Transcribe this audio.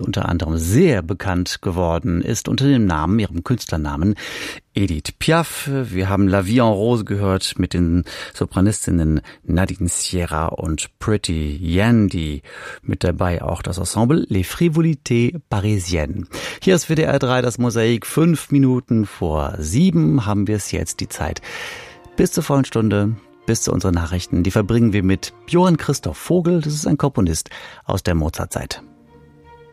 unter anderem sehr bekannt geworden ist unter dem Namen, ihrem Künstlernamen Edith Piaf. Wir haben La Vie en Rose gehört mit den Sopranistinnen Nadine Sierra und Pretty Yandy. Mit dabei auch das Ensemble Les Frivolités Parisiennes. Hier ist WDR 3 das Mosaik. 5 Minuten vor 7 haben wir es jetzt die Zeit. Bis zur vollen Stunde, bis zu unseren Nachrichten. Die verbringen wir mit Johann Christoph Vogel. Das ist ein Komponist aus der Mozartzeit.